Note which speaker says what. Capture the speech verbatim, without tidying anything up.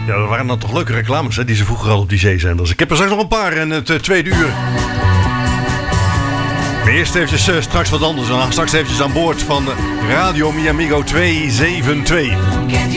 Speaker 1: Ja, dat waren dan toch leuke reclames, hè, die ze vroeger al op die zeezenders. Ik heb er straks nog een paar in het uh, tweede uur. Maar eerst eventjes uh, straks wat anders. En straks eventjes aan boord van Radio Mi Amigo tweehonderdzevenentwintig.